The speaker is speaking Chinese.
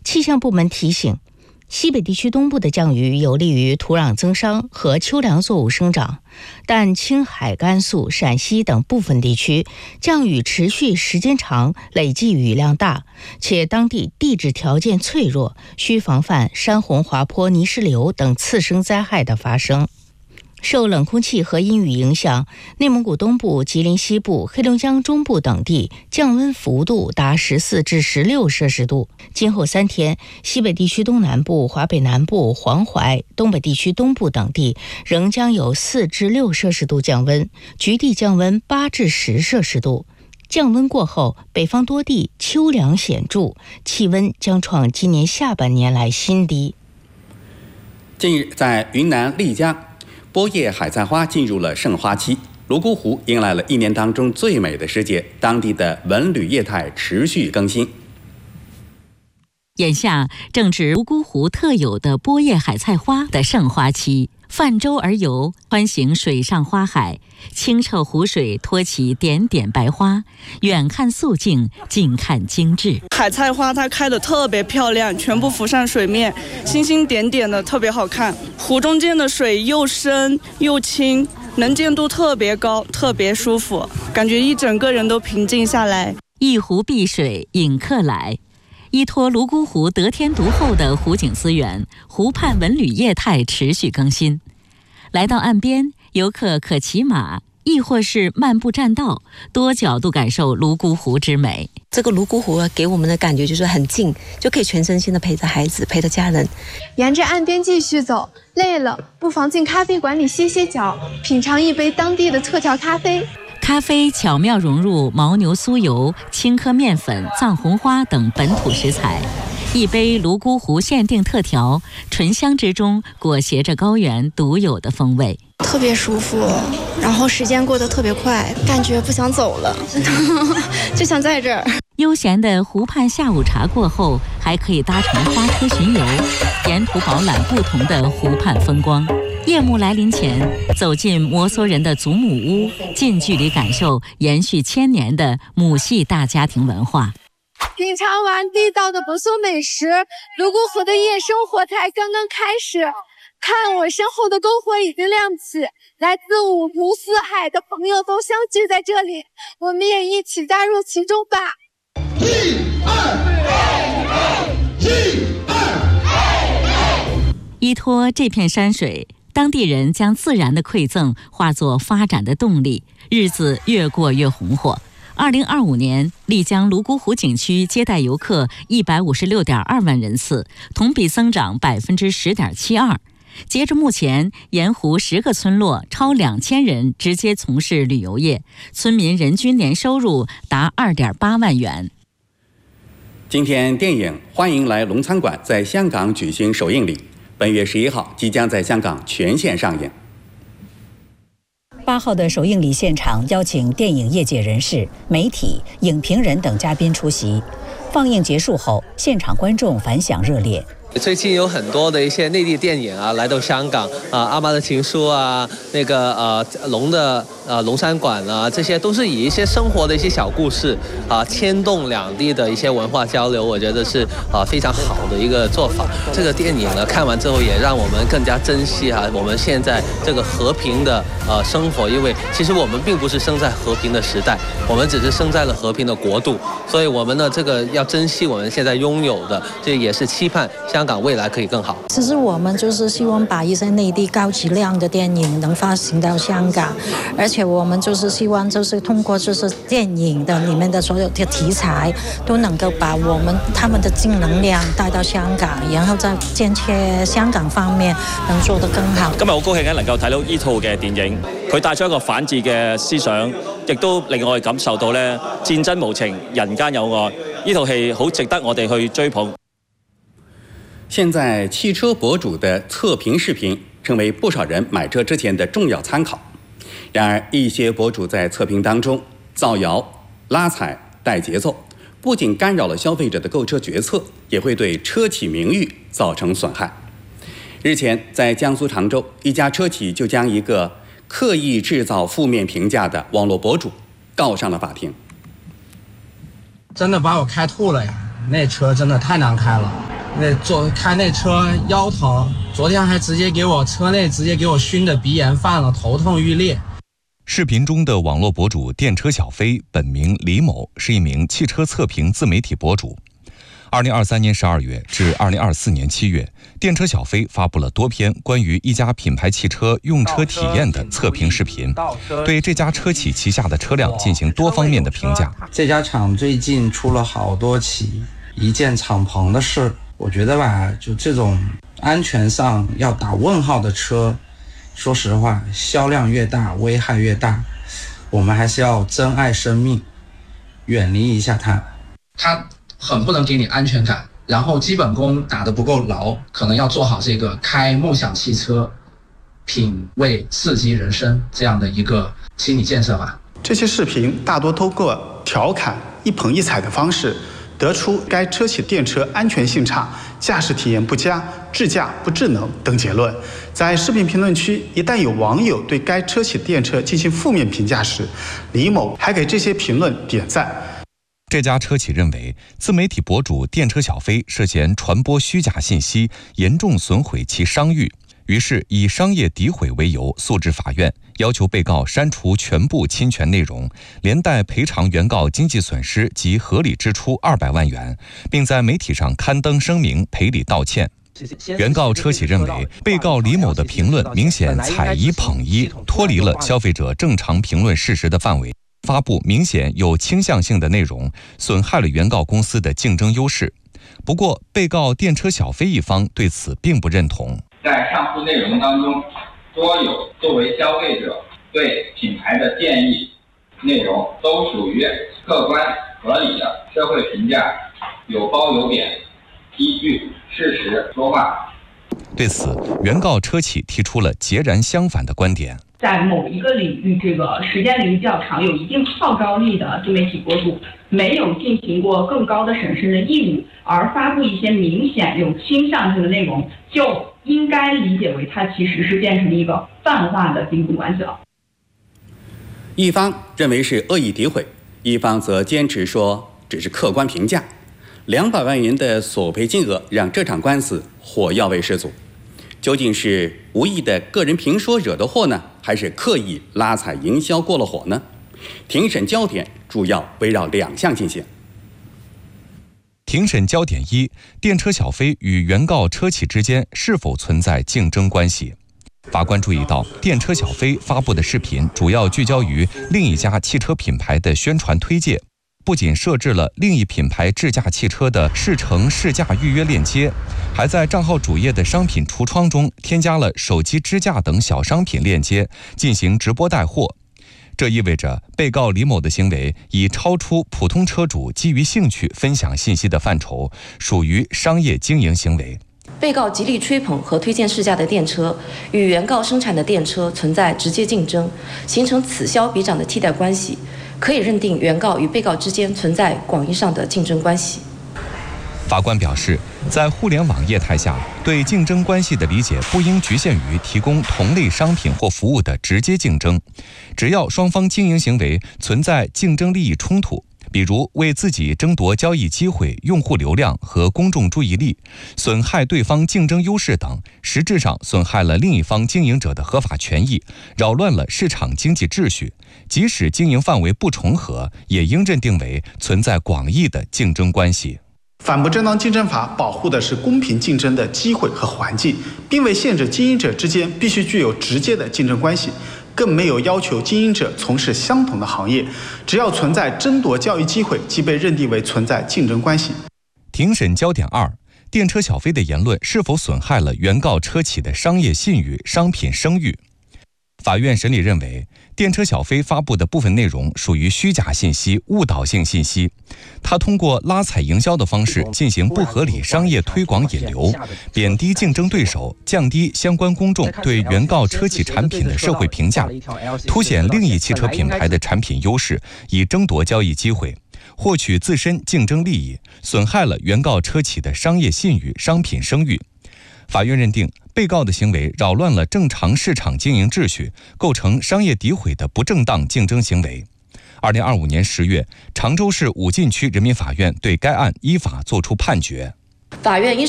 气象部门提醒，西北地区东部的降雨有利于土壤增生和秋粮作物生长，但青海、甘肃、陕西等部分地区降雨持续时间长，累计雨量大，且当地地质条件脆弱，需防范山洪、滑坡、泥石流等次生灾害的发生。受冷空气和阴雨影响，内蒙古东部、吉林西部、黑龙江中部等地降温幅度达14至16摄氏度。今后3天，西北地区东南部、华北南部、黄淮、东北地区东部等地仍将有4至6摄氏度降温，局地降温8至10摄氏度。降温过后，北方多地秋凉显著，气温将创今年下半年来新低。 近日，在云南丽江，波叶海菜花进入了盛花期，泸沽湖迎来了1年当中最美的时节，当地的文旅业态持续更新。 眼下正值泸沽湖特有的波叶海菜花的盛花期，泛舟而游，欢行水上花海，清澈湖水托起点点白花，远看素净，近看精致。 海菜花它开得特别漂亮，全部浮上水面，星星点点的，特别好看。湖中间的水又深又清，能见度特别高，特别舒服，感觉一整个人都平静下来。 一湖碧水引客来，依托泸沽湖得天独厚的湖景资源，湖畔文旅业态持续更新。来到岸边，游客可骑马，亦或是漫步栈道，多角度感受泸沽湖之美。 这个泸沽湖给我们的感觉就是很近，就可以全身心的陪着孩子，陪着家人。 沿着岸边继续走，累了不妨进咖啡馆里歇歇脚，品尝一杯当地的特调咖啡。 咖啡巧妙融入牦牛酥油、青稞面粉、藏红花等本土食材，一杯泸沽湖限定特调，醇香之中裹挟着高原独有的风味， 特别舒服，然后时间过得特别快，感觉不想走了就想在这儿。 悠闲的湖畔下午茶过后，还可以搭乘花车巡游，沿途饱览不同的湖畔风光。夜幕来临前，走进摩梭人的祖母屋，近距离感受延续1000年的母系大家庭文化。 品尝完地道的博苏美食，泸沽湖的夜生活才刚刚开始。看我身后的篝火已经亮起，来自五湖四海的朋友都相聚在这里，我们也一起加入其中吧。 依托这片山水，当地人将自然的馈赠化作发展的动力，日子越过越红火。2025年，丽江泸沽湖景区接待游客156.2万人次，同比增长10.72%。截至目前，沿湖10个村落超2000人直接从事旅游业，村民人均年收入达2.8万元。 今天电影《欢迎来龙餐馆》在香港举行首映礼，本月11号即将在香港全线上映。 8号的首映礼现场邀请电影业界人士、媒体、影评人等嘉宾出席。放映结束后，现场观众反响热烈。 最近有很多的一些内地电影啊来到香港阿妈的情书啊，那个龙餐馆啊，这些都是以一些生活的一些小故事牵动两地的一些文化交流，我觉得是非常好的一个做法。这个电影呢看完之后也让我们更加珍惜我们现在这个和平的生活，因为其实我们并不是生在和平的时代，我们只是生在了和平的国度，所以我们呢这个要珍惜我们现在拥有的，这也是期盼香港未来可以更好。 其实我们就是希望把一些内地高质量的电影能发行到香港，而且我们就是希望就是通过就是电影的里面的所有的题材都能够把他们的正能量帶到香港，然後在建設香港方面能做得更好。 今日好高興能夠睇到呢套嘅電影，佢帶出一個反智嘅思想，亦都令我哋感受到咧戰爭無情，人間有愛。呢套戲好值得我哋去追捧。 现在汽车博主的测评视频成为不少人买车之前的重要参考。然而，一些博主在测评当中造谣、拉踩、带节奏，不仅干扰了消费者的购车决策，也会对车企名誉造成损害。日前，在江苏常州，一家车企就将一个刻意制造负面评价的网络博主告上了法庭。 真的把我开吐了呀！那车真的太难开了。 开那车腰疼，昨天还直接给我车内熏的鼻炎犯了，头痛欲裂。 视频中的网络博主电车小飞本名李某，是一名汽车测评自媒体博主。2023年12月至2024年7月，电车小飞发布了多篇关于一家品牌汽车用车体验的测评视频，对这家车企旗下的车辆进行多方面的评价。 这家厂最近出了好多起一键敞篷的事，我觉得吧，就这种安全上要打问号的车，说实话，销量越大，危害越大。我们还是要珍爱生命，远离一下它。它很不能给你安全感，然后基本功打得不够牢，可能要做好这个开梦想汽车、品味刺激人生这样的一个心理建设吧。 这些视频大多通过调侃、一捧一踩的方式，得出该车企电车安全性差、驾驶体验不佳、智驾不智能等结论。在视频评论区，一旦有网友对该车企电车进行负面评价时，李某还给这些评论点赞。 这家车企认为，自媒体博主电车小飞涉嫌传播虚假信息，严重损毁其商誉，于是以商业诋毁为由诉至法院，要求被告删除全部侵权内容，连带赔偿原告经济损失及合理支出200万元，并在媒体上刊登声明赔礼道歉。原告车企认为，被告李某的评论明显踩一捧一，脱离了消费者正常评论事实的范围，发布明显有倾向性的内容，损害了原告公司的竞争优势。不过，被告电车小飞一方对此并不认同。 在上述内容当中，多有作为消费者对品牌的建议内容都属于客观合理的社会评价，有褒有贬，依据事实说话。 对此，原告车企提出了截然相反的观点。 在某一个领域，这个时间领域较长、有一定号召力的自媒体博主，没有进行过更高的审慎的义务，而发布一些明显有倾向性的内容，就应该理解为它其实是变成一个泛化的竞争关系了。 一方认为是恶意诋毁，一方则坚持说只是客观评价。200万元的索赔金额让这场官司火药味十足。究竟是无意的个人评说惹的祸呢，还是刻意拉踩营销过了火呢？庭审焦点主要围绕2项进行。 庭审焦点1：电车小飞与原告车企之间是否存在竞争关系？法官注意到，电车小飞发布的视频主要聚焦于另一家汽车品牌的宣传推介，不仅设置了另一品牌智驾汽车的试乘试驾预约链接，还在账号主页的商品橱窗中添加了手机支架等小商品链接，进行直播带货。这意味着被告李某的行为已超出普通车主基于兴趣分享信息的范畴，属于商业经营行为。 被告极力吹捧和推荐试驾的电车，与原告生产的电车存在直接竞争，形成此消彼长的替代关系，可以认定原告与被告之间存在广义上的竞争关系。 法官表示，在互联网业态下，对竞争关系的理解不应局限于提供同类商品或服务的直接竞争，只要双方经营行为存在竞争利益冲突，比如为自己争夺交易机会、用户流量和公众注意力，损害对方竞争优势等，实质上损害了另一方经营者的合法权益，扰乱了市场经济秩序，即使经营范围不重合，也应认定为存在广义的竞争关系。 反不正当竞争法保护的是公平竞争的机会和环境，并未限制经营者之间必须具有直接的竞争关系，更没有要求经营者从事相同的行业，只要存在争夺交易机会，即被认定为存在竞争关系。 庭审焦点2：电车小飞的言论是否损害了原告车企的商业信誉、商品声誉？法院审理认为，电车小飞发布的部分内容属于虚假信息、误导性信息，他通过拉踩营销的方式进行不合理商业推广引流，贬低竞争对手，降低相关公众对原告车企产品的社会评价，凸显另一汽车品牌的产品优势，以争夺交易机会，获取自身竞争利益，损害了原告车企的商业信誉、商品声誉。法院认定，被告的行为扰乱了正常市场经营秩序，构成商业诋毁的不正当竞争行为。2025年10月，常州市武进区人民法院对该案依法作出判决。 法院依